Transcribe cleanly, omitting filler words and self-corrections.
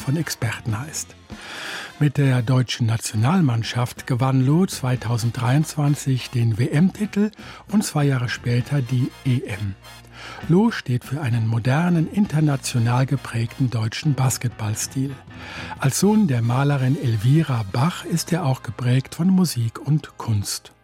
von Experten heißt. Mit der deutschen Nationalmannschaft gewann Lo 2023 den WM-Titel und 2 Jahre später die EM. Lo steht für einen modernen, international geprägten deutschen Basketballstil. Als Sohn der Malerin Elvira Bach ist er auch geprägt von Musik und Kunst.